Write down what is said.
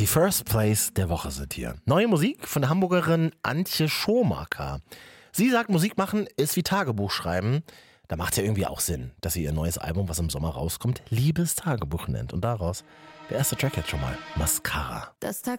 First Place der Woche sind hier. Neue Musik von der Hamburgerin Antje Schomaker. Sie sagt, Musik machen ist wie Tagebuch schreiben. Da macht es ja irgendwie auch Sinn, dass sie ihr neues Album, was im Sommer rauskommt, Liebestagebuch nennt. Und daraus der erste Track jetzt schon mal, Mascara. Das